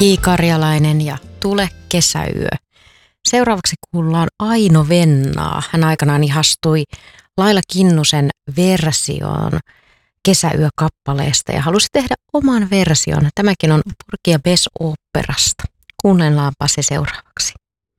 J. Karjalainen ja Tule kesäyö. Seuraavaksi kuullaan Aino Vennaa. Hän aikanaan ihastui Laila Kinnusen versioon Kesäyö-kappaleesta ja halusi tehdä oman version. Tämäkin on Porgy ja Bess -oopperasta. Kuunnellaanpa se seuraavaksi.